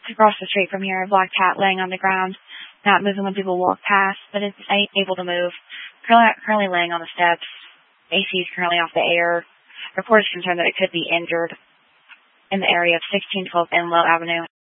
across the street from here, a black cat laying on the ground, not moving when people walk past, but it's able to move. Currently laying on the steps. AC is currently off the air. Report is concerned that it could be injured in the area of 1612 Enlow Avenue.